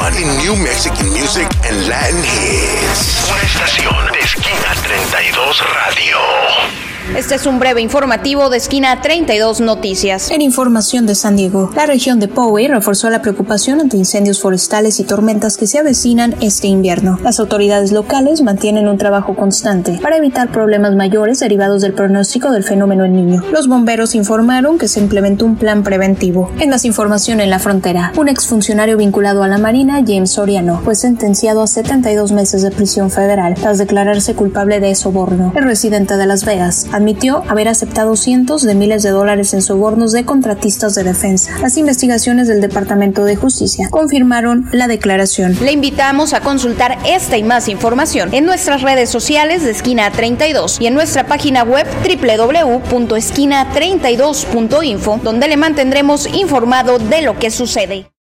Party New Mexican Music and Latin Hits. Una estación de Esquina 32 Radio. Este es un breve informativo de Esquina 32 Noticias. En información de San Diego, la región de Poway reforzó la preocupación ante incendios forestales y tormentas que se avecinan este invierno. Las autoridades locales mantienen un trabajo constante para evitar problemas mayores derivados del pronóstico del fenómeno El Niño. Los bomberos informaron que se implementó un plan preventivo. En más información en la frontera, un exfuncionario vinculado a la Marina, James Soriano, fue sentenciado a 72 meses de prisión federal tras declararse culpable de soborno. El residente de Las Vegas admitió haber aceptado cientos de miles de dólares en sobornos de contratistas de defensa. Las investigaciones del Departamento de Justicia confirmaron la declaración. Le invitamos a consultar esta y más información en nuestras redes sociales de Esquina 32 y en nuestra página web www.esquina32.info, donde le mantendremos informado de lo que sucede.